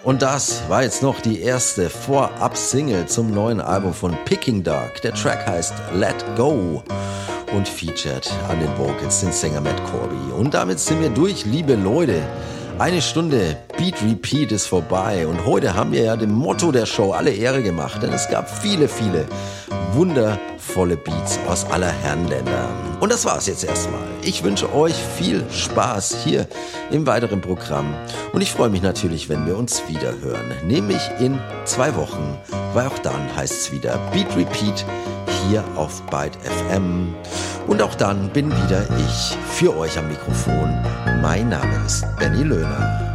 Und das war jetzt noch die erste Vorab-Single zum neuen Album von Peking Duk. Der Track heißt Let Go und featured an den Vocals den Sänger Matt Corby. Und damit sind wir durch, liebe Leute. Eine Stunde Beat Repeat ist vorbei und heute haben wir ja dem Motto der Show alle Ehre gemacht, denn es gab viele wundervolle Beats aus aller Herrenländer. Und das war's jetzt erstmal. Ich wünsche euch viel Spaß hier im weiteren Programm und ich freue mich natürlich, wenn wir uns wieder hören, nämlich in 2 Wochen, weil auch dann heißt es wieder Beat Repeat hier auf Byte FM. Und auch dann bin wieder ich für euch am Mikrofon. Mein Name ist Benny Löhner.